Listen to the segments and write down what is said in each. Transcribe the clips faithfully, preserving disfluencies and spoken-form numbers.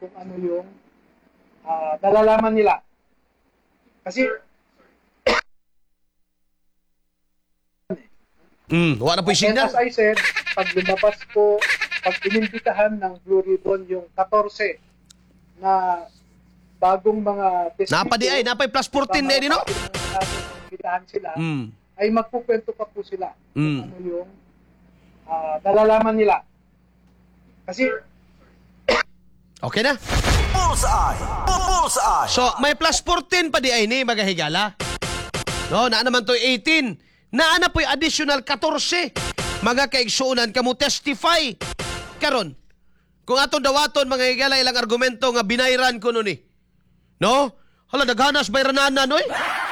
kung ano yung uh, nalalaman nila. Kasi Mm, wala po yung signal. as I said, pag lumabas po, pag inimbitahan ng Blue Ribbon yung fourteen na bagong mga testigo, Napa di ay, napay plus fourteen na yun, no? Inimbitahan sila, Mm. ay magpukwento pa po sila Mm. kung ano yung uh, nalalaman nila. Kasi Okay na. Bullseye! Bullseye! So, may plus fourteen pa di ay ni, mga higala. No, na naman to eighteen. Na na po'y additional fourteen. Mga kaigsuunan, kamo testify. Karon, kung atong dawaton, mga higala, ilang argumento nga binayran ko nun eh. No? Hala, naghanas bayranan no eh.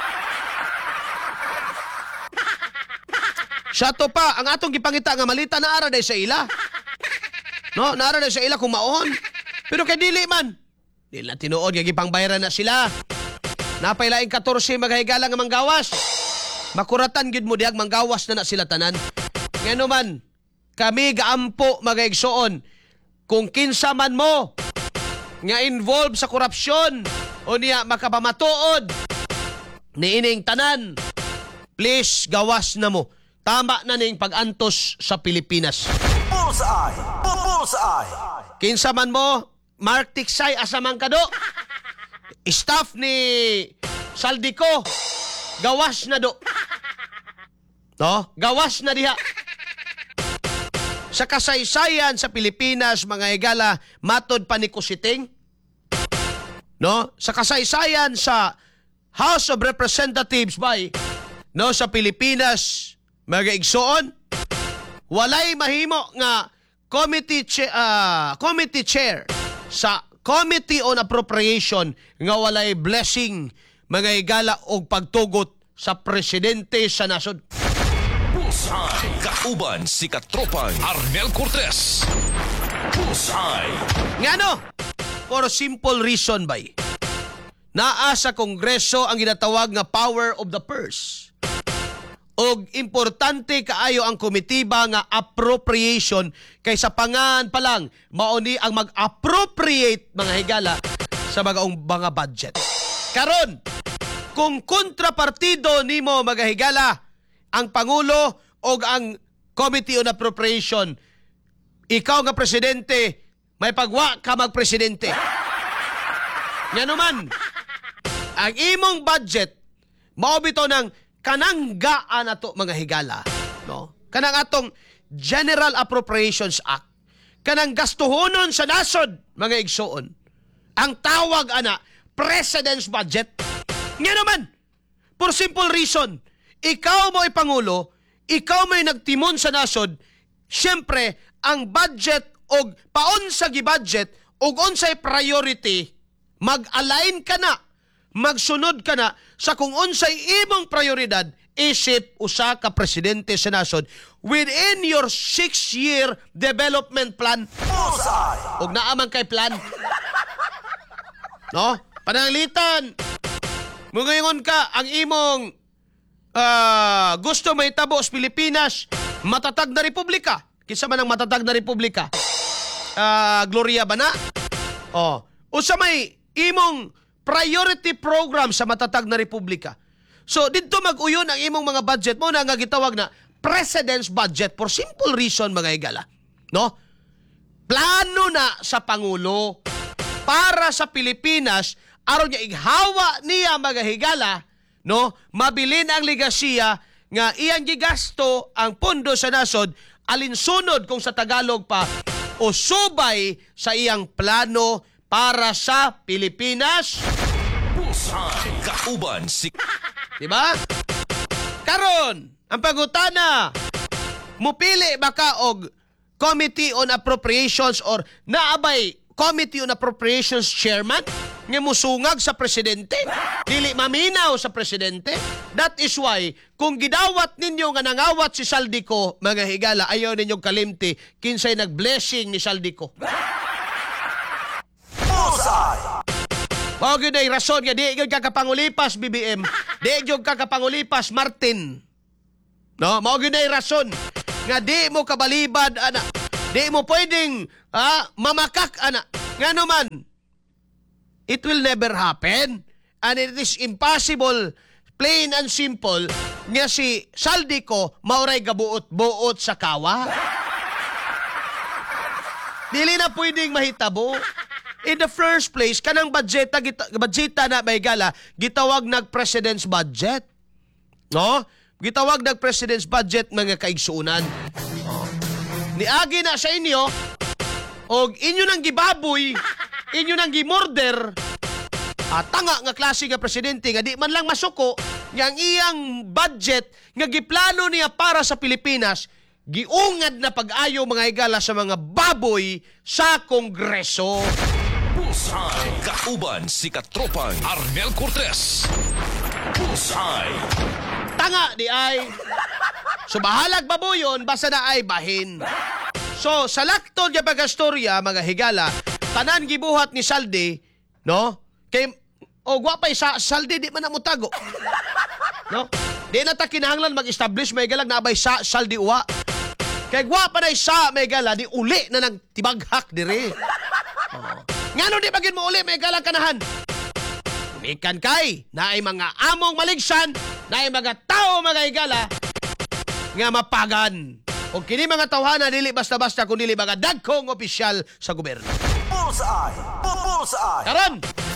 Siya to pa, ang atong gipangita nga malita na ara day sa ila. No, naara day sa ila kung maon. Pero kay dili man. Dili na tinuod, nga gipangbayaran na sila. Napay laing fourteen mga higala nga manggawas. Makuratan gid mo diag manggawas na na sila tanan. Ngano man, kami gaampo mga igsoon. Kung kinsa man mo nga involved sa korupsyon o niya makapamatuod niining tanan, please gawas na mo. Tama na ning pag-antos sa Pilipinas. Bullseye! Bullseye! Kinsa man mo, Mark Tiksay asamang kado. Staff ni Saldico, gawas na do. No? Gawas na diha. Sa kasaysayan sa Pilipinas, mga higala, matod pa ni Kusiting. No? Sa kasaysayan sa House of Representatives by no sa Pilipinas, mga igsoon, walay mahimo nga committee cha- uh, committee chair sa Committee on Appropriation nga walay blessing, mga higala, og pagtugot sa presidente sa nasod. Bullseye! Kauban si Katropang Arnel Cortez. Bullseye! Ngano? For simple reason bay. Naa sa Kongreso ang ginatawag nga power of the purse. Og importante kaayo ang komitiba nga appropriation kaysa pangan pa lang mauni ang mag-appropriate, mga higala, sa mga mga budget. Karon, kung kontrapartido nimo, mga higala, ang Pangulo o ang Committee on Appropriation, ikaw nga presidente, may pagwa ka magpresidente. Nga naman, ang imong budget, maobito ng kananggaan na to, mga higala. No? Kanang atong General Appropriations Act. Kanang gastuhonon sa nasod, mga igsoon. Ang tawag, ana, President's Budget. Nga naman, for simple reason, ikaw mo ay Pangulo, ikaw may nagtimon sa nasod, syempre, ang budget o paunsa gi budget o unsay priority, mag-align ka na, magsunod ka na sa kung unsay imong prioridad isip usa ka presidente sa nasod within your six-year development plan. Bullseye! Og naaman kay plan. No? Pananglitan. Mungingon ka ang imong uh, gusto may tabo sa Pilipinas, matatag na republika. Kinsa man ang matatag na republika? Uh, Gloria ba na? Oh. Usa may imong priority program sa matatag na republika. So, dito mag-uyon ang imong mga budget mo na nga gitawag na President's Budget for simple reason, mga higala. No? Plano na sa Pangulo para sa Pilipinas aron niya ighawa niya, mga higala, no? Mabilin ang ligasiya nga iyang gigasto ang pondo sa nasod alinsunod kung sa Tagalog pa o subay sa iyang plano para sa Pilipinas. Bullseye! Kauban si... Diba? Karon, ang pangutana, mupili ba ka og Committee on Appropriations or naabay Committee on Appropriations Chairman nga musungag sa presidente? Dili maminaw sa presidente? That is why, kung gidawat ninyo nga nangawat si Saldico, mga higala, ayaw ninyong kalimti, kinsay nag-blessing ni Saldico. Bullseye! Mao gyud ay rason nga di gyud ka kapangulipas B B M, di gyud ka kapangulipas Martin. No, mao gyud ay rason nga di mo kabalibad ana. Di mo pwedeng ah, mamakak ana. Ngano man It will never happen. And it is impossible, plain and simple, nga si Saldico mauray gabuot-buot sa kawa. Dili na pwedeng mahitabo. In the first place, kanang budgeta, gita, budgeta na may gala, gitawag nag-president's budget. No? Gitawag nag-president's budget mga kaigsuunan. Oh. Niagi na sa inyo, og inyo nang gibaboy, inyo nang gimorder, at tanga nga klase nga presidente nga di man lang masuko nga ang iyang budget nga giplano niya para sa Pilipinas giungad na pag-ayo mga higala sa mga baboy sa Kongreso. Bullseye. Kauban si Katropang Arnel Cortez. Bullseye. Tanga di ay. So bahalag baboyon basta na ay bahin. So sa laktod nga pagastorya mga higala, tanan gibuhat ni Saldi, no? Kay o gwapay sa Saldi di man na mutago. No? Di na ta kinahanglan mag-establish may galag na abay sa Saldi uwa. Kay gwapa na sa may gala di uli na nagtibaghak dire. Oh. Ngano di bagin mo uli may galang kanahan? Mikan kay na ay mga among maligsan, na ay mga tao mga higala nga mapagan. O kini mga tawhana dili basta-basta kun dili mga dagkong opisyal sa gobyerno. Bullseye. Bullseye. Karon.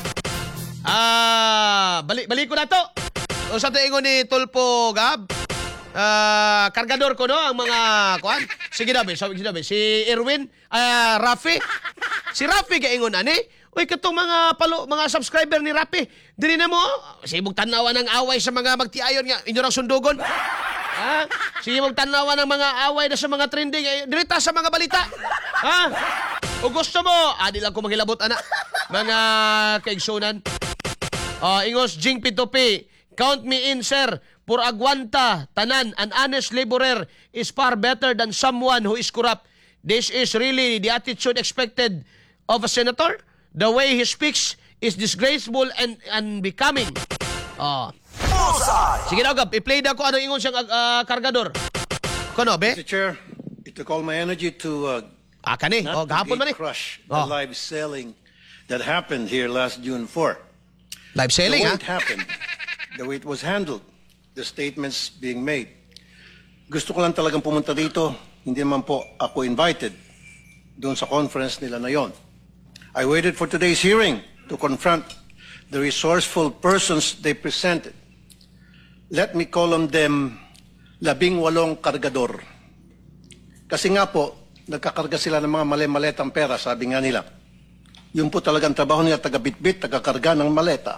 Ah, balik balik ko na to. O sa tuingon ni Tulpo Gab, ah, kargador ko no ang mga kuan. Sige na be, sabi sige na be. Si Erwin, ah, Rafi. Si Rafi gaingon ani. Uy, katong mga palo, mga subscriber ni Rafi, diri na mo, sibog tanawan ng away sa mga magtiayon nga inyo rang sundugon. Ha? Sibog tanawan ng mga away na sa mga trending, eh, dirita sa mga balita. Ha? O gusto mo, adi lang ko maghilabot ana. Mga kaigsunan. Uh, ingos Jing Pitopi, count me in sir. For agwanta, tanan, an honest laborer is far better than someone who is corrupt. This is really the attitude expected of a senator. The way he speaks is disgraceful and unbecoming. Oh. Bullseye. Sige daw, Gab. I-play daw ko ano ingon siyang uh, kargador. Kono, be? Mister Chair, it took all my energy to uh, Ah, kani. Oh, not gahapon man eh. crush the Oh. live selling that happened here last June fourth. Live selling, the ha? way it happened, the way it was handled, the statements being made. Gusto ko lang talagang pumunta dito. Hindi naman po ako invited doon sa conference nila na yon. I waited for today's hearing to confront the resourceful persons they presented. Let me call on them labing walong kargador. Kasi nga po, nagkakarga sila ng mga mali-maletang pera, sabi nga nila. Yun po talagang trabaho nila, taga-bitbit, taga-karga ng maleta.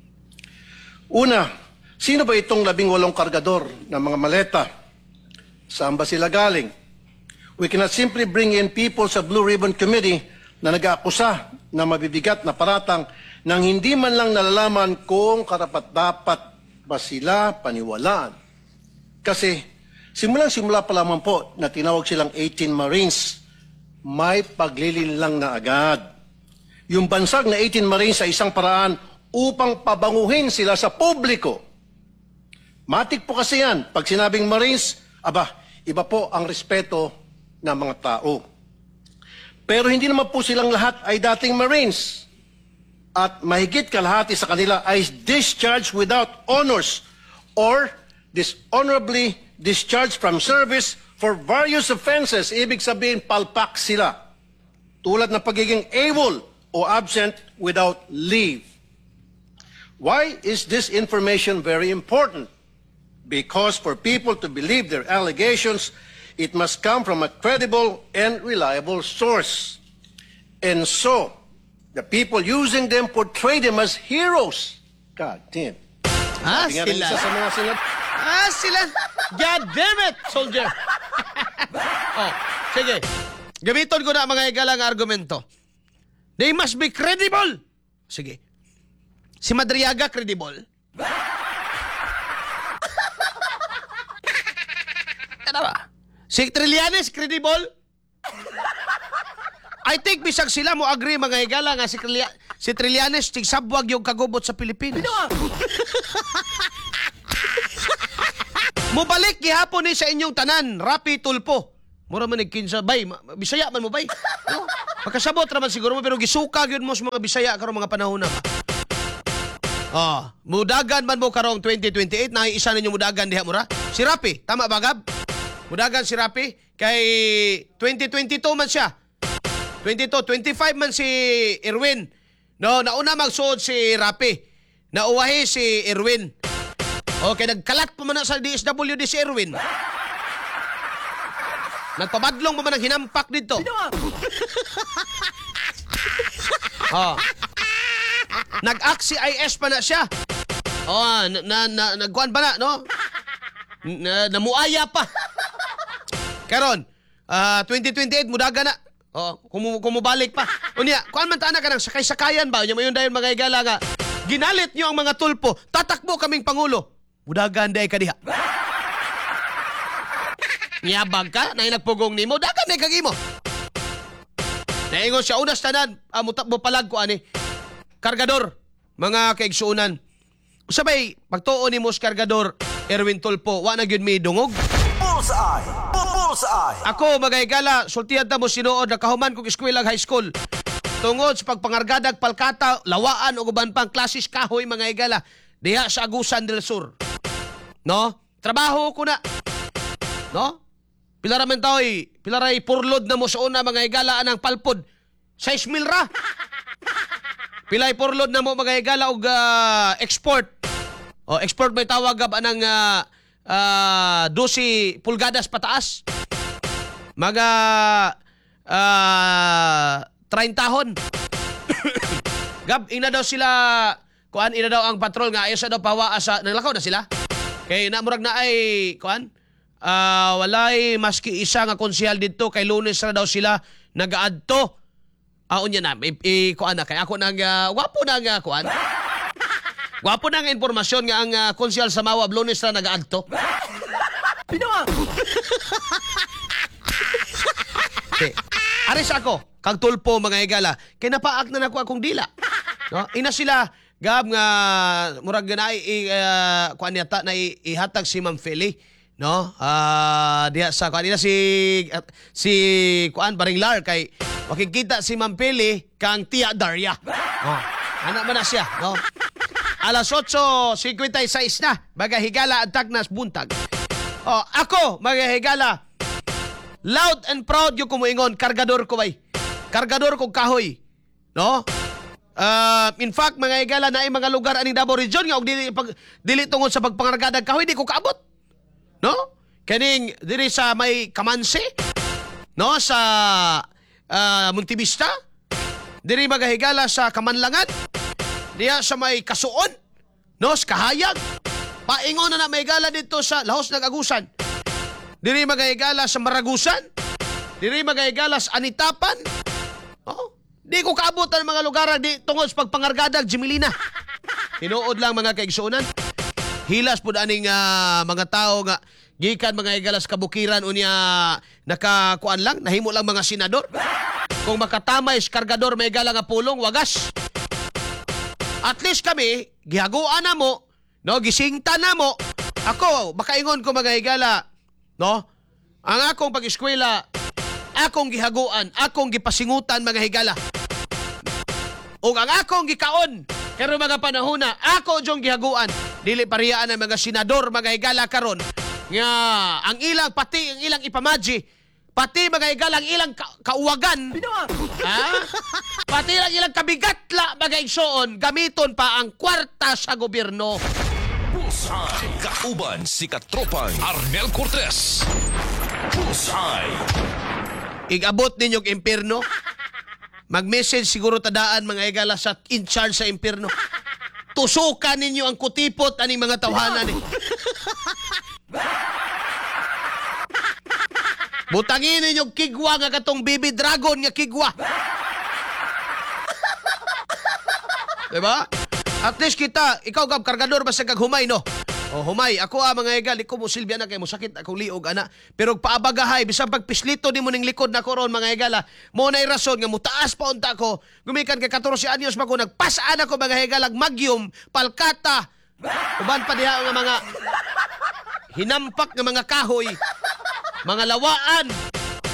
Una, sino ba itong labing walong kargador ng mga maleta? Saan ba sila galing? We cannot simply bring in people sa Blue Ribbon Committee na nag-aakusa na mabibigat na paratang nang hindi man lang nalalaman kung karapat-dapat ba sila paniwalaan. Kasi simulang-simula pa lamang po na tinawag silang eighteen Marines, may paglilinlang na agad. Yung bansag na eighteen Marines sa isang paraan upang pabanguhin sila sa publiko. Matik po kasi yan. Pag sinabing Marines, aba, iba po ang respeto ng mga tao. Pero hindi naman po silang lahat ay dating Marines. At mahigit kalahati sa kanila ay discharged without honors or dishonorably discharged from service for various offenses. Ibig sabihin, palpak sila. Tulad ng pagiging AWOL o absent without leave. Why is this information very important? Because for people to believe their allegations, it must come from a credible and reliable source. And so, the people using them portray them as heroes. God damn. Ah, Sabi nga ng sila. isa sa mga sinat- Ah, sila. God damn it, soldier. Oh, sige. Gamiton ko na ang mga igalang argumento. They must be credible. Sige. Si Madriaga credible. Ano ba? Si Trillanes credible? I think bisag sila mo agree mga higala nga si, Trillia- si Trillanes tigsabwag yung kagubot sa Pilipinas. Mubalik gihapon ni sa inyong tanan, Rapi Tulpo. Mura man nagkinsa bay, ma- Bisaya man mo bay. No? Makasabot ra man siguro mo pero gisuka gyud mo sa mga Bisaya karong mga panahon na ba. Ah, mudagan man mo karong twenty twenty-eight na isa ninyo mudagan diha mura. Si Rapi, tama ba Gab? Mudagan si Rapi kay twenty twenty-two man siya. twenty-two, twenty-five man si Erwin. No, nauna magsuod si Rapi. Nauwahi si Erwin. Okay, nagkalat pa man na sa D S W D si Erwin. Nagpabadlong pa man ang hinampak dito. Oh. Nag-act si I S pa na siya. Oh, na, na, na nagkuan pa na, no? Na, namuaya pa. Karon, uh, twenty twenty-eight mudaga na. Oh, kumu kumubalik pa. Unya, kuan man ta na kanang sakay-sakayan ba? Unya mayon dayon mga igala nga. Ginalit niyo ang mga tulpo. Tatakbo kaming pangulo. Mudagan day ka diha. Niyabag ka, na nagpugong nimo, dagan day kagimo. Naingon siya unas tanan, ah, mutakbo palag ko ani. Kargador, mga kaigsuunan. Sabay, pagtuon ni Mos Kargador, Erwin Tulpo, wa na gyud mi dungog. Bullseye! Bullseye! Ako, magayagala, sultihan ta mo sinuod, nakahuman kong eskwela high school. Tungod sa pagpangargadag palkata, lawaan o guban pang klasis kahoy, mga igala, diha sa Agusan del Sur. No? Trabaho ko na. No? Pilaraman tao'y, pilaray purlod na mo sa una, mga igala, anang palpod. Sais mil ra. Pilay purlod na mo, mga igala, og uh, export. O, export may tawag gab anang uh, uh, twelve pulgadas pataas. Mga uh, trintahon. Gab, ina daw sila, kuan, ina daw ang patrol nga, ayos na daw pawa asa, naglakaw na sila. Kay namurag na ay, kuan, uh, walay maski isa nga konsehal dito, kay Lunes na daw sila nag-aadto. Ah, unya na, i, i, kuan na, kay ako nang, uh, wapo nang, uh, kuan, wapo nang informasyon nga ang uh, konsehal sa Mawab, Lunes na nag-aadto. Pinawa! Okay. Aris ako, kag tulpo mga igala, kay napaak na nako akong dila. No? Ina sila, gab nga, murag na i, uh, kuan yata na i, ihatag si Ma'am Feli. No? Ah, uh, diha sa kuan ina si uh, si kuan Baringlar kay makikita si Ma'am Feli kang Tia Daria. Oh, anak man na siya, no? Alas eight fifty-six na, magahigala ang tagnas buntag. Oh, ako, magahigala. Loud and proud yung kumuingon, kargador ko bay. Kargador kong kahoy. No? Uh, in fact, mga igala na ay mga lugar aning Davao Region nga og dili, pag, dili tungod sa pagpangargadag kahoy, di ko kaabot. No? Kaning diri sa may Kamansi, no? Sa uh, Montivista, diri magahigala sa Kamanlangan, diya sa may Kasuon, no? Sa Kahayag, paingon na na may igala dito sa Lahos ng Agusan. Diri magahigala sa Maragusan, diri magahigala sa Anitapan. Oh, di ko kaabot ang mga lugar di tungod sa pagpangargadag Jimilina. Tinuod lang mga kaigsuonan. Hilas pud aning uh, mga tao nga gikan mga igalas kabukiran unya nakakuan lang, nahimo lang mga senador. Kung makatamay sa kargador may igala nga pulong wagas. At least kami gihaguan na mo, no, gisingta na mo. Ako makaingon ko mga igala, no? Ang akong pag-eskwela, akong gihaguan, akong gipasingutan mga higala. O ang akong gikaon, karo mga panahon na, ako diyong gihaguan. Dili pariyaan ang mga senador, mga higala karon nga ang ilang, pati ang ilang ipamaji, pati mga higala ang ilang ka kauwagan, ha? Pati ang ilang kabigatla, mga igsoon, gamiton pa ang kwarta sa gobyerno. Bullseye. Kauban si Katropang Arnel Cortez. Bullseye. Igabot ninyong impyerno. Mag-message siguro tadaan mga igala sa in charge sa impyerno. Tusukan ninyo ang kutipot aning mga tawhanan ni. Butangin ninyong kigwa nga katong baby dragon nga kigwa. Diba? At least kita, ikaw gab kargador basta kag humay no. O humay, ako ah mga igal, ikaw mo silbi na kay mo sakit akong liog ana. Pero paabagahay bisan pagpislito di mo ning likod na koron mga igala. Mo nay rason nga mutaas pa unta ko. Gumikan kay fourteen anyos pa ko nagpasaan ako mga igalag Magyum, Palkata. Uban pa diha nga mga hinampak nga mga kahoy, mga lawaan.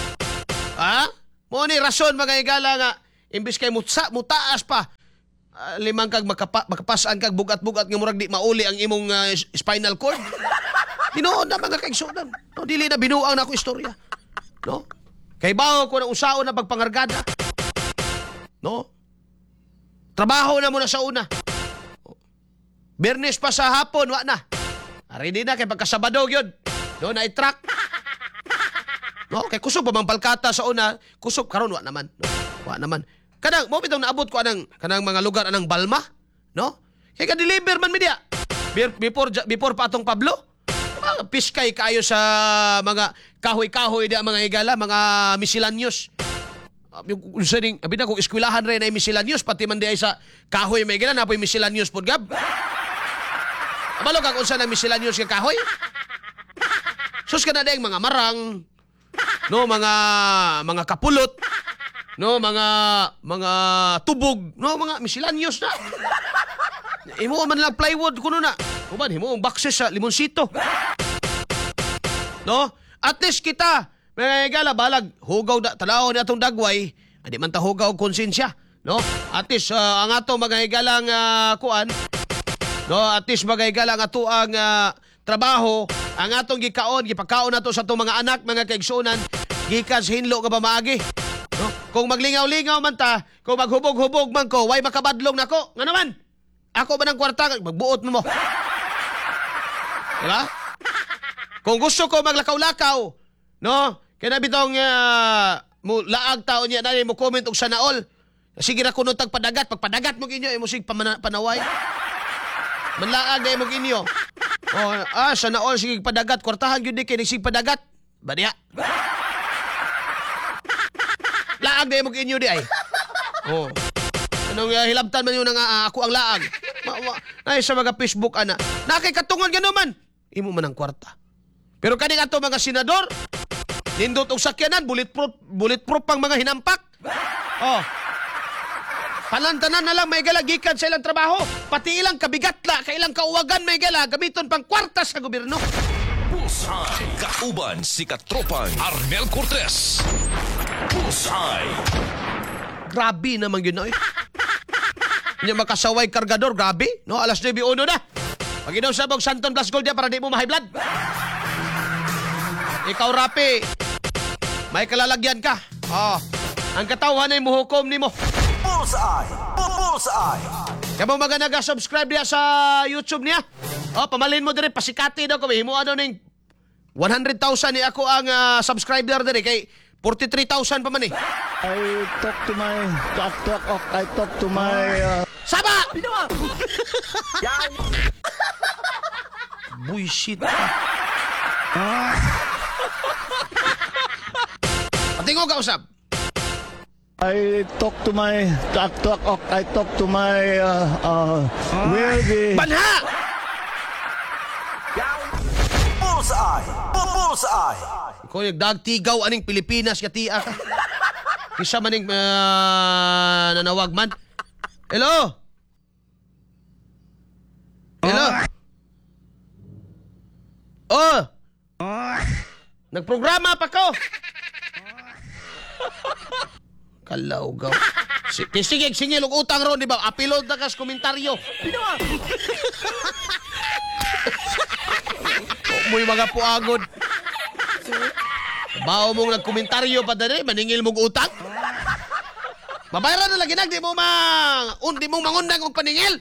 Ha? Mo ni rason mga higala nga imbis kay mutsa mutaas pa. Ah, limang kag makapa, makapasaan kag bugat-bugat nga murag di mauli ang imong ah, spinal cord. Tinuod na mga kaigsunan. No, dili na binuang na ako istorya. No? Kay bawo ko na usaon na pagpangargada. No? Trabaho na muna sa una. Bernes pa sa hapon, wa na. Ari di na kay pagkasabado gyud. No, na i-track. No, kay kusog pa mang palkata sa una, kusog karon wa naman. No? Wa naman. Kanang mo bitong naabot ko anang kanang mga lugar anang Balma, no? Kay ka-deliver man mi dia. Before before pa atong Pablo. Mga piskay kayo sa mga kahoy-kahoy dia mga higala, mga miscellaneous. Yung saying, abi na kung eskwelahan rin ay miscellaneous pati man di ay sa kahoy may gila na po'y miscellaneous pod gab. Abalo kag unsa na miscellaneous nga kahoy? Sus ka na dayang mga marang, no, mga mga kapulot, no, mga mga tubog, no, mga miscellaneous na. Imo man lang plywood kuno na. Kuman himo ang boxes sa limonsito. No? At least kita, mga higala, balag, hugaw da, tanaw ni atong dagway, hindi man ta hugaw konsensya. No? At least, uh, ang ato mga higalang uh, kuan, no? At least mga higalang ato ang uh, trabaho, ang atong gikaon, gipakaon nato sa atong mga anak, mga kaigsunan, gikas hinlo nga pamaagi. No? Kung maglingaw-lingaw man ta, kung maghubog-hubog man ko, way makabadlong nako. Nga naman, ako ba ng kwarta, magbuot mo mo. Diba? Kung gusto ko maglakaw-lakaw, no? Kaya bitong uh, mo laag tao niya na mo comment og sana all. Sige ra kuno tag padagat, pag padagat mo inyo imo sig pamana- panaway. Manlaag na mo inyo. Oh, ah sana all sige padagat, kwartahan gyud kay sig padagat. Badiya. Laag na mo inyo di ay. Oh. Anong uh, hilabtan man yun nga uh, ako ang laag. Ma, ma, ay sa mga Facebook ana. Nakay katungon gano man. Imo man ang kwarta. Pero kaning ato mga senador, nindot og sakyanan, bulletproof, bulletproof pang mga hinampak. Oh. Palantanan na lang may galagikan sa ilang trabaho. Pati ilang kabigatla, kailang kauwagan may gala, gamiton pang kwarta sa gobyerno. Bullseye. Kauban si Katropang Arnel Cortez. Bullseye. Grabe naman yun na eh. Hindi makasaway kargador, grabe. No, alas nueve uno na. Pag-inom sa bog Santon Plus Gold para di mo ma-high blood. Ikaw, Rapi, may kalalagyan ka. Oh, ang katawan ay muhukom ni mo. Bullseye. Bullseye. Kaya mo mga nag-subscribe niya sa YouTube niya. Oh, pamalin mo din, pasikati daw kami. Himo ano ning one hundred thousand ni ako ang uh, subscriber din kay forty-three thousand pa man eh. I talk to my talk, talk, talk, I talk to my uh, Saba! Bullshit ka. Patingog ka usap. I talk to my talk, talk, talk, I talk to my uh, uh, where the Banha! Bullseye. Bullseye. Kung nagdagtigaw aning Pilipinas katiya ka. Isa maning uh, nanawag man. Hello? Hello? Oh! Nagprograma pa ko! Kalawgaw. Si- Sige, singil og utang ron, di ba? Upload na kas komentaryo. Mo'y mga puagod. Bao mong nagkomentaryo pa dali, maningil mong utang. Mabayaran na lagi nag, di mo mang, un, di mong mangundang og paningil.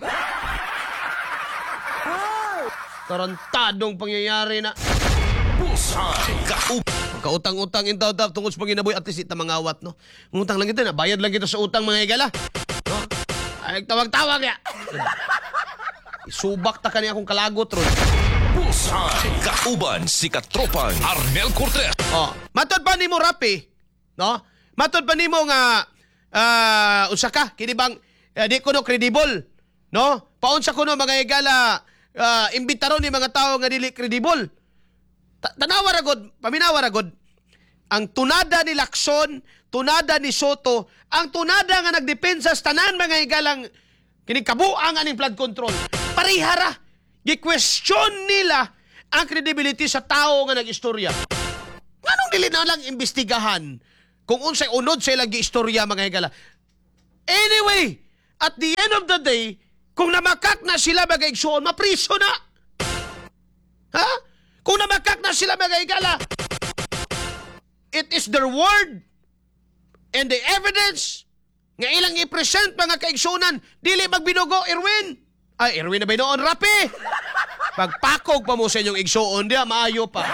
Tarantadong pangyayari na. Bullseye. Kauban. Kautang-utang in taw-taw tungod sa panginabuhi at least ita mangawat, no? Ngutang lang ito na, bayad lang ito sa utang mga higala. No? Ay, tawag-tawag ya. Isubak ta kaniya akong kalagot ron. Bullseye. Kauban si Katropang Arnel Cortez. Oh, matod pa nimo Rapi, no? Matod pa nimo nga ah unsa ka kini bang uh, di kuno credible, no? Paunsa kuno mga higala uh, imbitaron ni mga tao nga dili credible. Ta- Tanawa ra gud, paminawa ra gud. Ang tunada ni Lacson, tunada ni Soto, ang tunada nga nagdepensa sa tanan mga higalang kini kabuang aning flood control. Parihara, gi-question nila ang credibility sa tao nga nag-istorya. Nganong dili na lang imbestigahan, kung unsay unod sa ilang giistorya mga higala. Anyway, at the end of the day, kung namakak na sila mga igsoon, mapriso na. Ha? Kung namakak na sila mga higala, it is their word and the evidence nga ilang i-present mga kaigsunan, dili magbinugo, Erwin. Ay, Erwin na ba noon, Rapi? Pagpakog pa mo sa inyong igsuon, diya, maayo pa.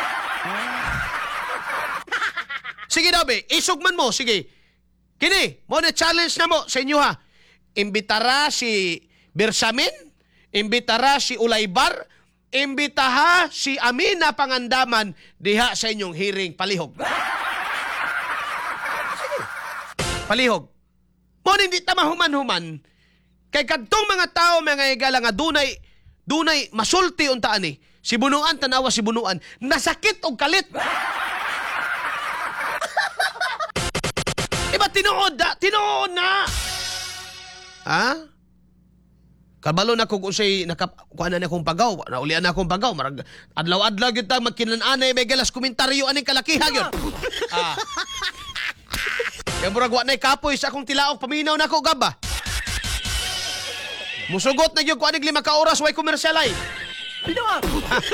Sige daw, be, isugman mo, sige. Kini, mo na challenge na mo sa inyo ha. Imbitara si Bersamin, imbitara si Ulaybar, imbitaha si Amina Pangandaman diha sa inyong hearing palihog. Palihog. Mo hindi ta mahuman-human kay kadtong mga tao mga higala nga dunay dunay masulti unta ani. Si bunuan tanawa si bunuan, nasakit og kalit. Iba tinuod da, tinuod na. Ha? Kabalo na kung usay nakakuha na akong pagaw, naulian na akong pagaw, marag adlaw-adlaw gyud ta magkinananay may galas komentaryo aning kalakiha gyud. Ah. Kaya murag wa nay kapoy sa akong tilaok paminaw nako gaba. Musugot na gyud ko aning lima ka oras way komersyal ay. Pinawa.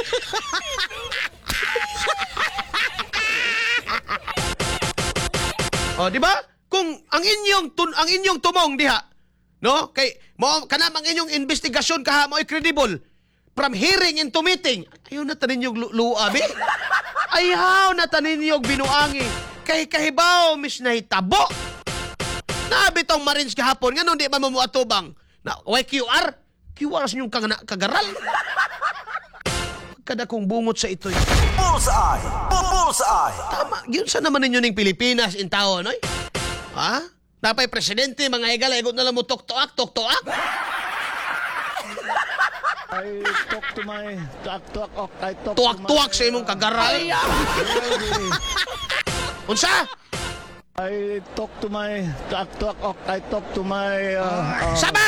Oh, di ba? Kung ang inyong tun ang inyong tumong diha, no? Kay mo kana mang inyong investigasyon kaha mo ay credible. From hearing into meeting. Ayaw na tanin yung luabi. Ayaw na tanin yung binuangi. Kay kahibaw mis na hitabo. Nabitong Marines kahapon nga di ba mo atubang na way Q R? Q R sa inyong kagaral. Kada kong bungot sa ito'y. Bullseye! Bullseye! Tama, yun sa naman ninyo ning Pilipinas in tao, no? Ha? Napay presidente, mga higala, igot na lang mo tok-toak, tok-toak. I talk to my talk talk talk I talk to Tuwak-tuwak my, sa imong kagaral. Unsa? I talk to my talk talk talk I talk to my uh, uh, Saba!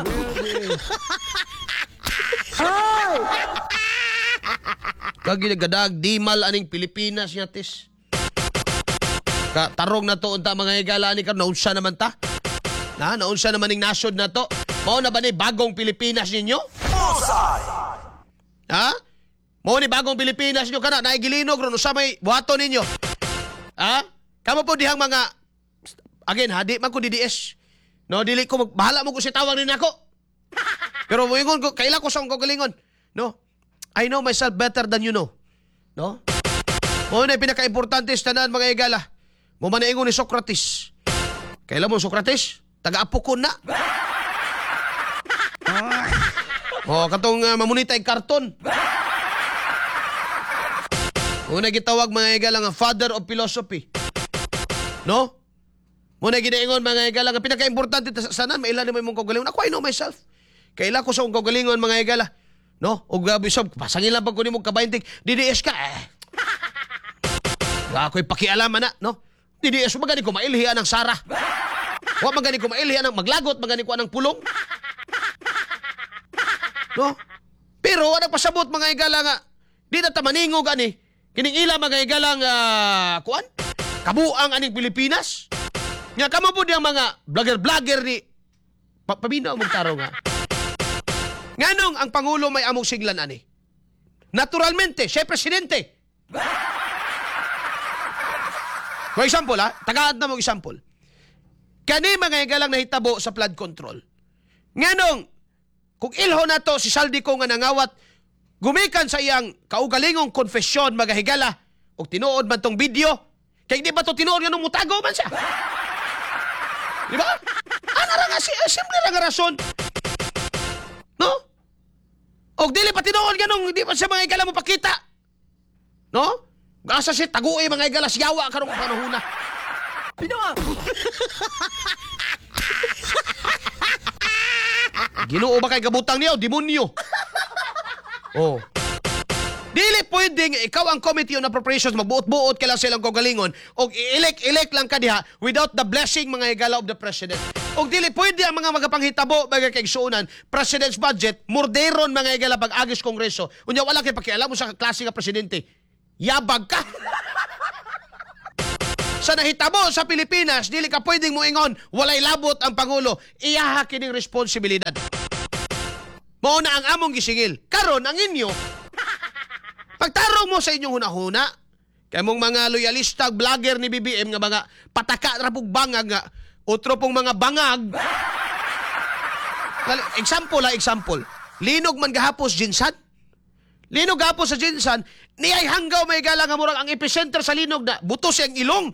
Kagi nagadag dimal aning Pilipinas yatis. Ka tarong na to unta mga higala ni kan naunsa naman ta? Na naunsa naman ning nasod na to? Mao na ba ni bagong Pilipinas ninyo? Bullseye! Ha? Mao ni bagong Pilipinas ninyo kana naigilinog ron usa may buhaton ninyo. Ha? Kamo po dihang mga again ha, di man ko D D S. No, dili ko mag- bahala mo ko si tawag ni nako. Pero moingon ko kaila ko sa akong kagalingon. No? I know myself better than you know. No? Mao na pinaka-importante sa tanan mga higala. Mo man ingon ni Socrates. Kaila mo Socrates? Taga-apokon na. Oh, katong uh, mamunita ay karton. Una gitawag mga higala nga father of philosophy. No? Muna ginaingon mga higala nga pinaka-importante sa sanan mailan mo imong kagalingon. Ako I know myself. Kaila ko sa akong kagalingon mga higala. No? O gabi sab pasangin lang pag kunin mo kabaintig. D D S ka eh. Ako'y pakialaman na, no? D D S magani ko mailhian ng Sara. Wa magani ko mailhian ng maglagot, magani ko anang pulong. No? Pero wala pasabot mga higala nga. Di na tamaningog ani. Kining ila mga higala nga kuan? Kabuang aning Pilipinas. Nga kamo po diyang mga vlogger-vlogger ni pa paminaw mong taro nga. Nganong ang Pangulo may among siglan ani? Naturalmente, siya presidente. For example ha, tagaad na mong example. Kani mga higalang nahitabo sa flood control. Nganong, kung ilho na to si Saldico nga nangawat, gumikan sa iyang kaugalingong konfesyon mga higala, o tinuod man tong video, kaya di ba to tinuod nga nung mutago man siya? Di ba? Ano ra nga si, simple ra nga rason. No? O dili pa tinuod nga nung di pa sa mga higala mo pakita. No? Gasa si taguay mga higala siyawa karong panahon na. Pinawa! Ginoo ba kay gabutang niyo? Demonyo. Oh. Dili pwedeng ikaw ang Committee on Appropriations magbuot-buot ka lang silang kagalingon o i-elect-elect lang ka diha without the blessing mga higala of the President. O dili pwede ang mga magapanghitabo mga kaigsuunan President's budget murderon mga higala pag-agis Kongreso. Unya wala kay pakialam mo sa klase nga presidente. Yabag ka. sa nahitabo sa Pilipinas, dili ka pwedeng moingon walay labot ang pangulo. Iyaha kining responsibilidad. Mao na ang among gisingil. Karon ang inyo pagtarong mo sa inyong hunahuna. Kay mong mga loyalista vlogger ni B B M nga mga pataka ra pug bangag nga otro pong mga bangag. Example ha, example. Linog man gahapos Jinsan. Linog gahapos sa Jinsan, niyay hanggaw may gala nga murag ang epicenter sa linog na buto siyang ilong.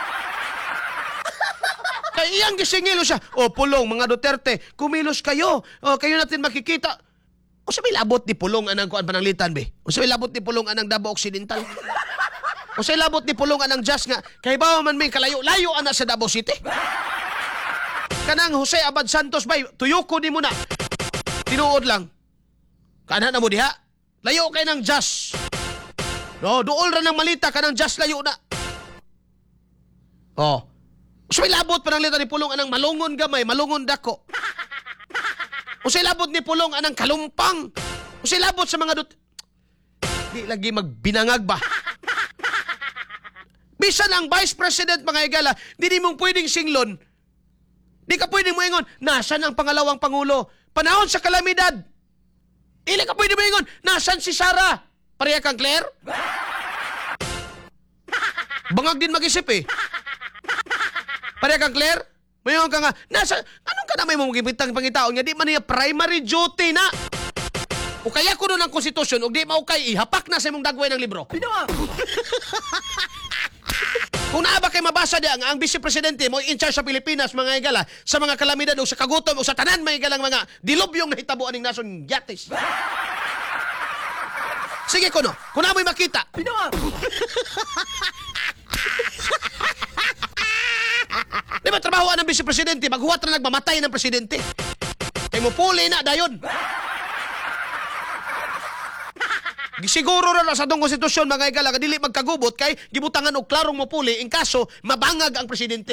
Kay iyang gisingilo siya. O Pulong, mga Duterte, kumilos kayo. O kayo natin makikita. O sa may labot ni Pulong anang kuan pananglitan be? O sa may labot ni Pulong anang Davao Occidental? O sa labot ni Pulong anang Just nga, kay bawa man may kalayo-layo ana sa Davao City. Kanang Jose Abad Santos bay, tuyoko ni mo na. Tinuod lang. Kana na mo diha. Layo kay ng Just. No, duol ra ng malita kanang Just layo na. Oh. O sa may labot pananglitan ni Pulong anang malungon gamay, malungon dako. O sa labot ni Pulong anang kalumpang. O sa labot sa mga dut... Di lagi magbinangag ba? Bisan ang Vice President mga igala, di di mong pwedeng singlon. Di ka pwedeng moingon, nasan ang pangalawang Pangulo? Panahon sa kalamidad. Ili ka pwedeng moingon, nasan si Sara? Pareha kang Claire? Bangag din mag-isip eh. Pareha kang Claire? Mayon ka nga, nasa, anong ka na may mong gibitang pangitaon nga, di man niya primary duty na. O kaya ko nun ang konstitusyon, o di maukay, ihapak na sa imong dagway ng libro. Kung naaba kay mabasa di ang, ang Vice Presidente mo in charge sa Pilipinas, mga igala, sa mga kalamidad o sa kagutom o sa tanan, mga igalang mga dilobyong nahitabuan ng nason yatis. Sige ko no, kung namoy makita. Di ba trabahoan ng Vice Presidente, maghuwat na nagmamatay ng Presidente. Kaya mo puli na, dayon. Siguro ra sa atong konstitusyon mga igala, dili magkagubot kay gibutangan og klarong mo puli in kaso mabangag ang Presidente.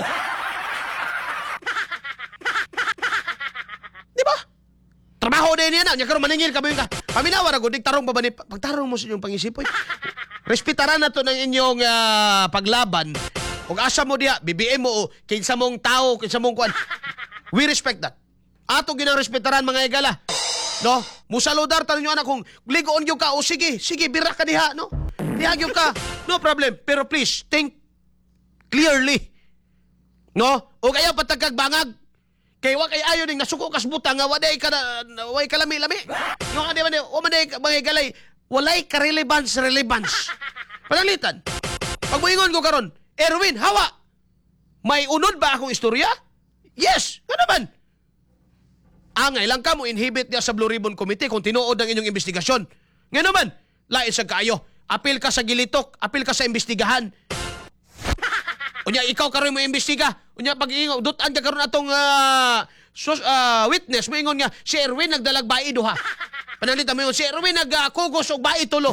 Di ba? Trabaho din yan na. Nya karon maningil ka ba ka? Paminawa ra gud tarong pa ba ni pagtarong mo sa inyong pangisipoy. Respetaran nato ng inyong uh, paglaban. Ug asa mo diha, B B M mo o kinsa mong tao, kinsa mong kuan. We respect that. Ato ginang respetaran mga igala. No? Musaludar tayo nyo anak kung ligoon yung ka. O sige, sige, bira ka diha, no? Diha yung ka. No problem. Pero please, think clearly. No? O kaya patagkag bangag. Kaya wa kay ayo ning nasuko kas butang nga waday ka na, way ka lami-lami. No, di man, o man mga galay, walay ka relevance, relevance. Panalitan. Pag moingon ko karon, Erwin, hawa. May unod ba akong istorya? Yes. Ano man? Angay lang ka mo inhibit niya sa Blue Ribbon Committee kung tinuod ang inyong investigasyon. Nga naman, lain sa kayo. Apil ka sa gilitok, apil ka sa imbestigahan. Unya, ikaw karoon mo imbestiga. Unya, pag-iingaw, dutan ka karoon atong uh, so, uh, witness. Moingon nga, si Erwin nagdalag bae duha. Panalita mo yun, si Erwin nagkugos og bae tulo.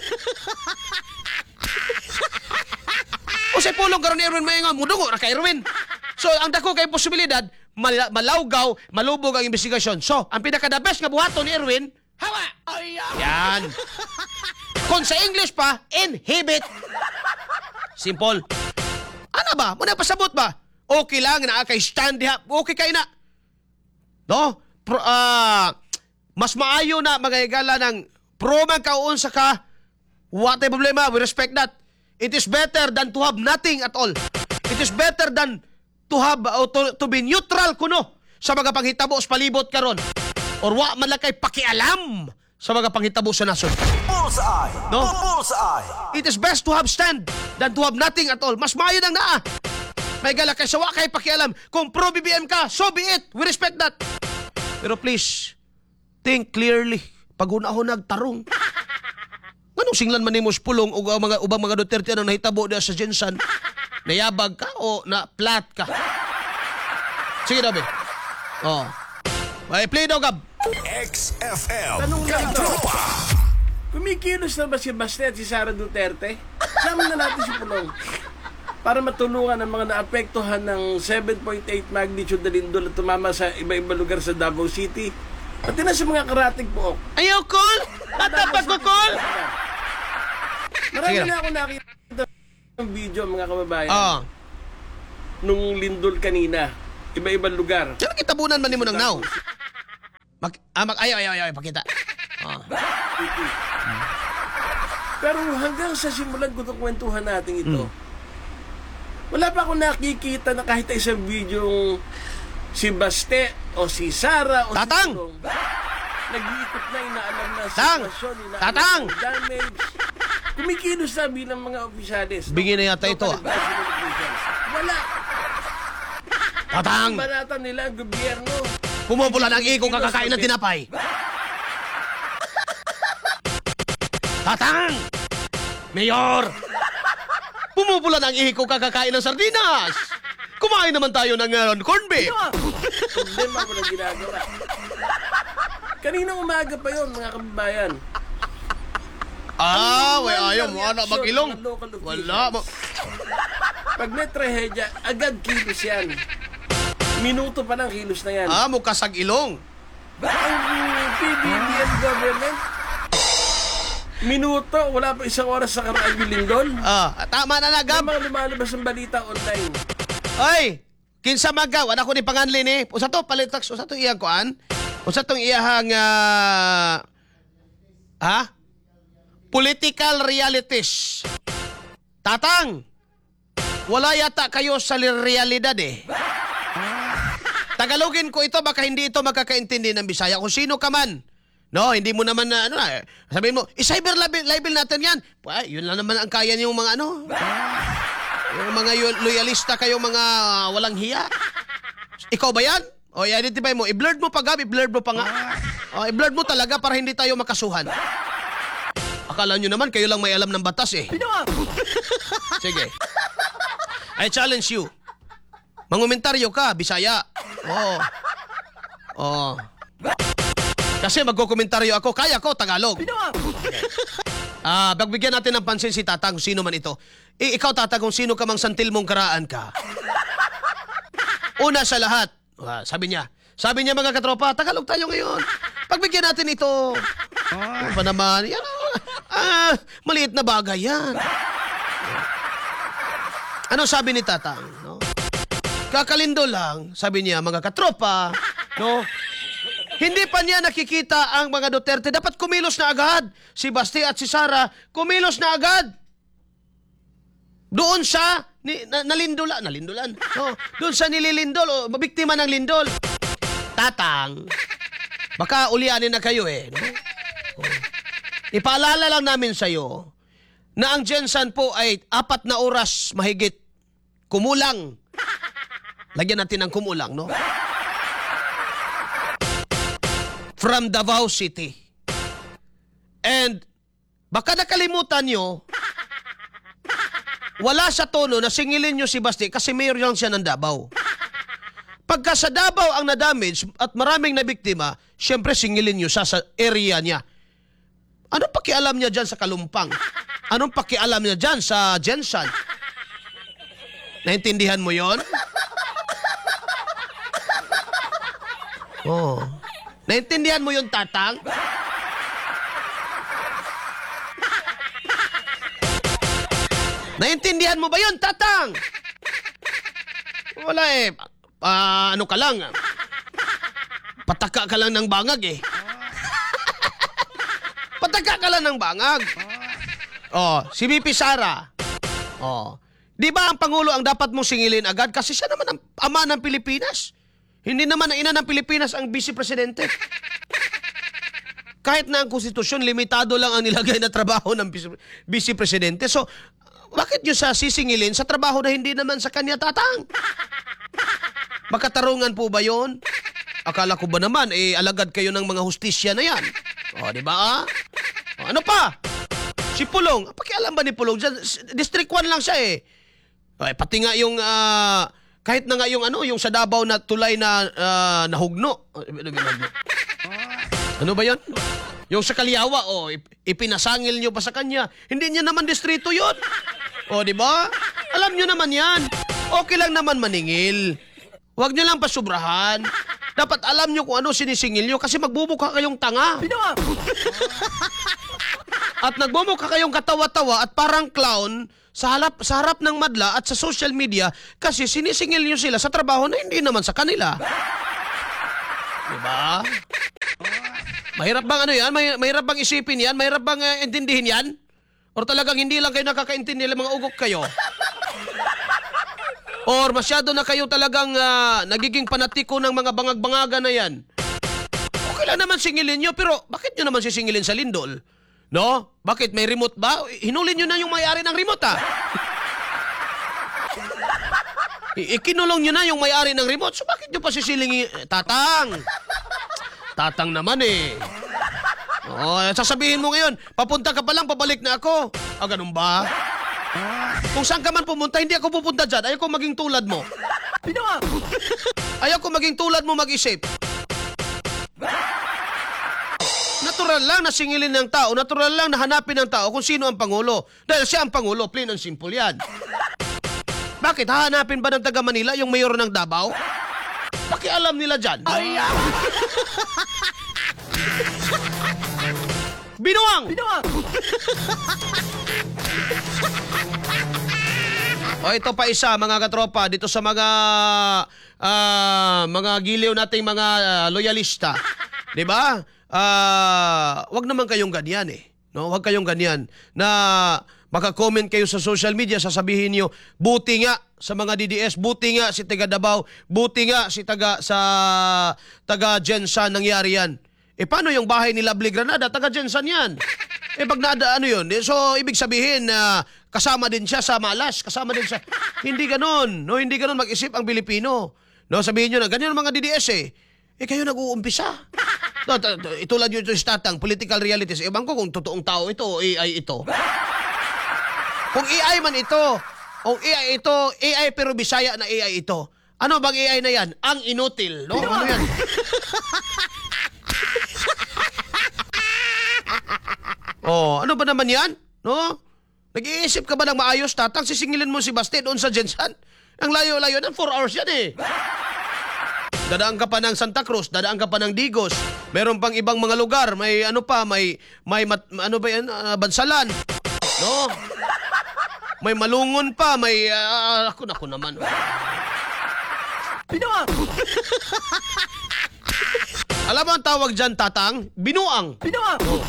O sa Pulong karoon ni Erwin moingon, mudungo ra kay Erwin. So, ang dako kay posibilidad, mal- malawgaw, malubog ang investigasyon. So, ang pinaka-the best nga buhaton ni Erwin, hawa! Yan. Kung sa English pa, inhibit. Simple. Ano ba? Muna pasabot ba? Okay lang na kay stand diha. Okay kay na. No? Pro, uh, mas maayo na mga igala ng pro man kauon sa ka. What ay problema? We respect that. It is better than to have nothing at all. It is better than to have uh, to, to be neutral kuno sa mga panghitabo sa palibot karon or wa man lang kay pakialam sa mga panghitabo sa nason. Bullseye! No? Bullseye! It is best to have stand than to have nothing at all. Mas maayo nang naa. May gala kay sa wa kay pakialam. Kung pro B B M ka, so be it. We respect that. Pero please, think clearly. Pag hunahunag tarong. Anong singlan man nimo Pulong o mga ubang mga Duterte anong nahitabo diha sa Jensan? Nayabag ka o na flat ka? Sige daw, be. Oh. May play daw, Gab. X F M. Tanong lang ito. Katropa. Kumikilos na ba si Baste at si Sara Duterte? Sama na natin si Pulong. Para matulungan ang mga naapektuhan ng seven point eight magnitude na lindol at tumama sa iba-iba lugar sa Davao City. Pati na sa mga karating pook. Ayaw, call? Atapat ko, call? Marami Sige. na ako nakita ng video, mga kababayan. Ah. nung lindol kanina. Iba-ibang lugar. Pero kitabunan man ni mo ng now. Mag, ah, mag, ayaw, ayaw, ayaw, pakita. Oh. Pero hanggang sa simulan ko itong kwentuhan natin ito, wala pa akong nakikita na kahit isang video si Baste o si Sara o Tatang! si Pulong nag-iikot na, inaalam na Tang! sitwasyon, inaalam Tatang! na damage. Kumikilos na bilang mga opisyalis. Bigyan na yata ito, ah. Wala. Tatang! Baratan nila ang gobyerno. Pumupula ng iko kakakain ng tinapay. Tatang! Mayor! Pumupula ng iko kakakain ng sardinas. Kumain naman tayo ng uh, corned beef. Problema mo na ginagawa. Kaninang umaga pa yon mga kababayan. Ah, Ano way naman ayaw ang mo anak reaksyon magilong. ng local officials? Wala mo. Pag may trahedya, agad kilos yan. Minuto pa lang kilos na yan. Ah, mukasag ilong. Ang P B B M government, minuto, wala pa isang oras sa karaan yung lindol. Ah, tama na May nagam. mga lumalabas ng balita online. Ay, kinsa magaw, anak ko ni panganlin eh. Usa to palitak, usa to iyang kuan. Usa tong iyahang ah, ha? Political realities. Tatang, wala yata kayo sa li- realidad eh. Tagalogin ko ito, baka hindi ito magkakaintindi ng Bisaya. Kung sino ka man, no, hindi mo naman na, ano na, sabihin mo, i-cyber libel, libel natin yan. Ay, yun lang naman ang kaya niyong mga ano. Yung mga yu- loyalista kayo, mga walang hiya. Ikaw ba yan? O, i-identify mo. I-blurred mo pa, Gab. I-blurred mo pa nga. O, i-blurred mo talaga para hindi tayo makasuhan. Akala nyo naman, kayo lang may alam ng batas eh. Sige. I challenge you. Mangomentaryo ka, Bisaya. Oo. Oo. Kasi magkokomentaryo ako, kaya ko, Tagalog. Ah, bagbigyan natin ng pansin si Tatang, kung sino man ito. I- ikaw, Tatang, kung sino ka mang santil mong karaan ka. Una sa lahat, ah, sabi niya, sabi niya mga katropa, Tagalog tayo ngayon. Pagbigyan natin ito. Ano pa naman? Yan, ah, maliit na bagay yan. Ano sabi ni Tatang? No? Kakalindo lang, sabi niya, mga katropa, no? Hindi pa niya nakikita ang mga Duterte. Dapat kumilos na agad. Si Basti at si Sara, kumilos na agad. Doon sa ni, na, nalindulan, nalindulan. No, doon sa nililindol, o mabiktima ng lindol. Tatang, baka ulianin na kayo eh. No? Oh. Ipaalala lang namin sa'yo na ang Gensan po ay apat na oras mahigit kumulang. Lagyan natin ng kumulang, no? From Davao City. And baka nakalimutan nyo, wala sa tono na singilin nyo si Basti kasi mayor lang siya ng Davao. Pagka sa Davao ang na-damage at maraming nabiktima, syempre singilin nyo siya sa area niya. Anong pakialam niya dyan sa Kalumpang? Anong pakialam niya dyan sa Gensan? Naintindihan mo yon? Oh. Naintindihan mo yung Tatang? Naintindihan mo ba yun, Tatang? Wala eh. Ah, ano ka lang? Pataka ka lang ng bangag eh. Pataka ka lang ng bangag. Oh, si B P Sara. Oh. Di ba ang Pangulo ang dapat mong singilin agad? Kasi siya naman ang ama ng Pilipinas. Hindi naman ang ina ng Pilipinas ang Vice Presidente. Kahit na ang konstitusyon, limitado lang ang nilagay na trabaho ng Vice Presidente. So, bakit nyo siya sisingilin sa trabaho na hindi naman sa kanya, Tatang? Makatarungan po ba yon? Akala ko ba naman, eh, alagad kayo ng mga hustisya na yan? O, di ba, ah? O, ano pa? Si Pulong. Pakialam ba ni Pulong? District one lang siya, eh. O, eh pati nga yung... Uh, Kahit na nga yung ano, yung sa Davao na tulay na uh, nahugno. Ano ba yan? Yung sa Kaliawa, oh, ipinasangil nyo pa sa kanya. Hindi niya naman distrito yun. O, di ba? Alam nyo naman yan. Okay lang naman maningil. Huwag nyo lang pasubrahan. Dapat alam nyo kung ano sinisingil nyo kasi magbubukha kayong tanga. At nagbumukha kayong katawa-tawa at parang clown sa harap, sa harap ng madla at sa social media kasi sinisingil nyo sila sa trabaho na hindi naman sa kanila. Diba? Mahirap bang ano yan? May, mahirap bang isipin yan? Mahirap bang uh, intindihin yan? Or talagang hindi lang kayo nakakaintindi ng mga ugok kayo? Or masyado na kayo talagang uh, nagiging panatiko ng mga bangag-bangaga na yan? Okay lang naman singilin nyo, pero bakit nyo naman sisingilin sa lindol? No? Bakit? May remote ba? Hinulin nyo na yung may-ari ng remote, ah. Ikinulong nyo na yung may-ari ng remote, so bakit nyo pa sisilingin? Tatang! Tatang naman eh. Oh, sasabihin mo ngayon, papunta ka pa lang, pabalik na ako. Ah, ganun ba? Kung saan ka man pumunta, hindi ako pupunta dyan. Ayaw ko maging tulad mo. Ayaw ko maging tulad mo mag-isip. Natural lang na singilin ng tao, natural lang na hanapin ng tao kung sino ang Pangulo. Dahil siya ang Pangulo, plain and simple yan. Bakit? Hahanapin ba ng taga Manila yung mayor ng Davao? Pakialam nila dyan. Binuang! Binuang! O ito pa isa mga katropa dito sa mga uh, mga giliw nating mga uh, loyalista. 'Di ba? Ah, uh, wag naman kayong ganyan eh. No, wag kayong ganyan na maka-comment kayo sa social media, sasabihin niyo, buti nga sa mga D D S, buti nga si taga Davao, buti nga si taga sa taga Jensan nangyari yan. Eh paano yung bahay ni Lovely Granada, taga Jensan yan. Eh pag naada ano yun, so ibig sabihin na uh, kasama din siya sa malas, kasama din siya. Hindi ganoon, no, hindi ganoon mag-isip ang Pilipino. No, sabihin niyo na ganyan ang mga D D S eh. Eh kayo nag-uumpisa. Itulad nyo ito si Tatang, political realities. Ewan ko kung totoong tao ito o A I ito. Kung A I man ito, o A I ito, A I pero Bisaya na A I ito. Ano bang A I na yan? Ang inutil, no? Ano yan? Oh, ano ba naman yan? No? Nag-iisip ka ba ng maayos, Tatang? Sisingilin mo si Basti doon sa Jensan? Ang layo-layo ng four hours yan eh. Dadaan ka pa ng Santa Cruz, dadaan ka pa ng Digos. Meron pang ibang mga lugar, may ano pa, may may mat, ano ba yan, uh, Bansalan. No? May Malungon pa, may uh, ako nako naman. Binuang. Alam mo ang tawag diyan, Tatang? Binuang. Binuang. Oh.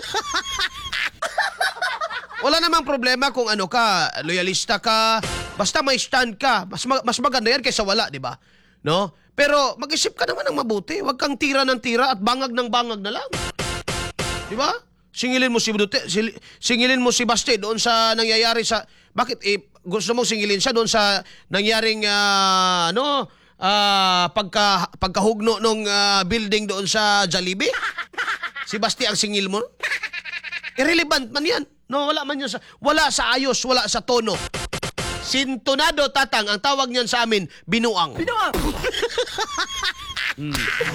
Wala namang problema kung ano ka, loyalista ka, basta may stand ka. Mas mas maganda yan kaysa wala, di ba? No? Pero mag-isip ka naman ng mabuti. Huwag kang tira ng tira at bangag ng bangag na lang. Di ba? Singilin mo si Duterte, singilin mo si Basti doon sa nangyayari sa... Bakit? Eh, gusto mo singilin siya doon sa nangyaring uh, ano, uh, pagka, pagkahugno ng uh, building doon sa Jollibee? Si Basti ang singil mo? Irrelevant man yan. No, wala man yun sa... Wala sa ayos, wala sa tono. Sintonado, Tatang, ang tawag niyan sa amin, binuang. Binuang! hmm.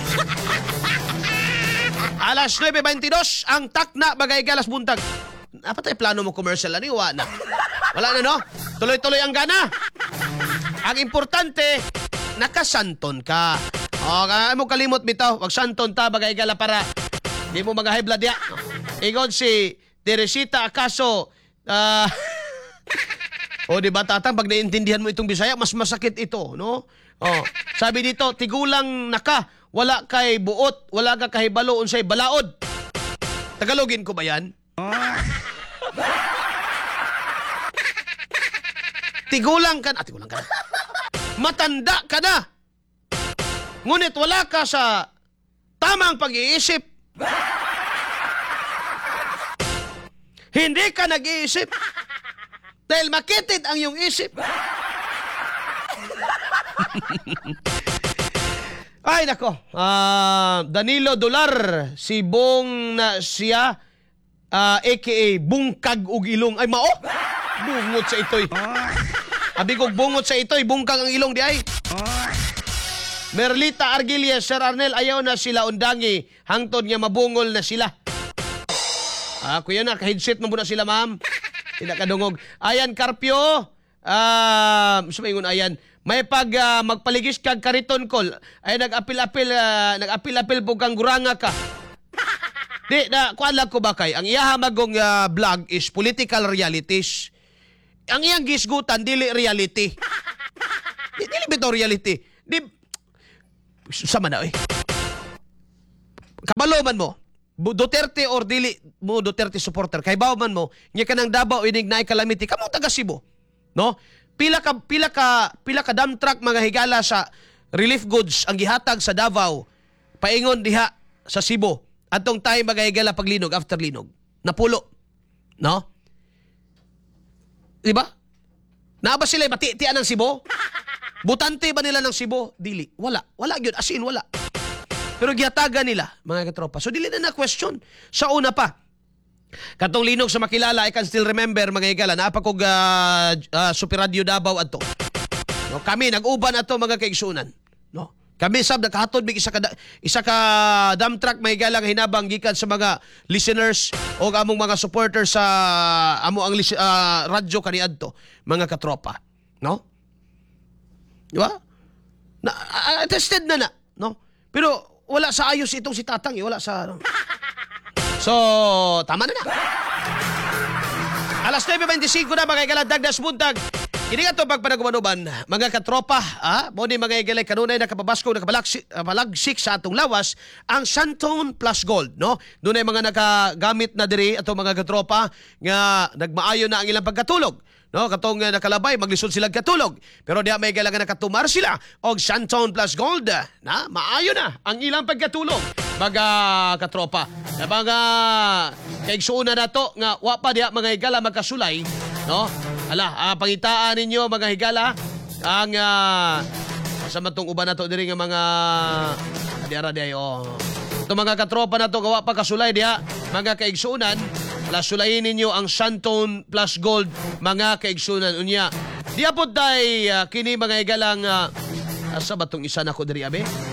Alas nuwebe beintidós, ang takna bagay galas buntag. Apa tayo plano mo commercial? Ano wala na? Wala na, no? Tuloy-tuloy ang gana. Ang importante, nakasanton ka. O, kaya mo kalimot bitaw, wag santon ta bagay gala para di mo mag-high blood ya. Igon si Teresita Acaso, ah... Uh, o di ba, Tatang, pag naiintindihan mo itong Bisaya, mas masakit ito, no? Oh, sabi dito, tigulang naka, wala kay buot, wala ka kahibalo unsay balaod. Tagalogin ko ba yan? Tigulang ka na, ah, tigulang ka na. Matanda ka na. Ngunit wala ka sa tamang pag-iisip. Hindi ka nag-iisip. Dahil makitid ang iyong isip. Ay, nako. Uh, Danilo Dolar, si Bong na siya, uh, a k a. Bungkag ug ilong. Ay, mao? Bungot sa itoy. Abi kong bungot sa itoy, bungkag ang ilong di ay. Merlita Argilias, Sir Arnel, ayaw na sila undangi. Hangtod nga mabungol na sila. Ah, kuya na, ka-headset mo muna sila, ma'am. Tidak kadungog. Ayan, Carpio. Ah, uh, sumingon ayan. May pag uh, magpaligis kag kariton call. Ay nag-apil-apil, uh, nag-apil-apil po kang guranga ka. Di, na, kuan lang ko ba kay? Ang iyaha magong uh, vlog is political realities. ang iyang gisgutan dili reality. Di- Dili bitaw reality. Di sama na eh. Kabalo man mo. Bu- Duterte or dili mo Duterte supporter kay baw man mo nya kanang Davao inig naay calamity kamo taga Cebu, no? Pila ka pila ka pila ka dump truck mga higala sa relief goods ang gihatag sa Davao paingon diha sa Cebu atong time mga higala paglinog after linog napulo, no? Di ba? Naa ba sila matitian ng Cebu? Butante ba nila ng Cebu? Dili. Wala. Wala yun. As in, wala. Pero gihatagan nila, mga katropa. So, dili na na question. Sa una pa, katong linog sa makilala, I can still remember, mga higala, naapakog uh, uh, Super Radio Davao ato. No, kami, nag-uban ato, mga kaigsunan. No? Kami, sab, nakahatod, may isa ka, isa ka dump truck, mga higala, hinabang gikan sa mga listeners o among mga supporters sa amo ang uh, radyo kaniadto, mga katropa. No? Di ba? Na, uh, tested na na. No? Pero, wala sa ayos itong si Tatang, eh. Wala sa... Ano. So, tama na na. Alas nine twenty-five na, mga igalang dagdas buntag. Hindi nga ito pagpanagumanuban, mga katropa, ah, mo ni mga igalay kanunay na kapabasko, nakapalagsik sa atong lawas, ang Santone Plus Gold, no? Doon ay mga nakagamit na diri atong mga katropa nga nagmaayo na ang ilang pagkatulog. No, katong uh, nakalabay maglisod sila katulog. Pero diha may kailangan nakatumar sila og Santone Plus Gold. Na maayo na ang ilang pagkatulog. Mga katropa. Na mga kaigsuuna na to nga wa pa diha mga higala magkasulay, no? Ala, uh, pangitaan ninyo mga higala ang uh, sa matong uban nato diri nga mga diara di oh. Ito mga katropa na to gawa pa kasulay diha mga kaigsuunan. Sulayin ninyo ang Santone Plus Gold, mga kaigsunan unya. Di apod tay uh, kini mga igalang uh, asa ba tong isa na ko diri abe?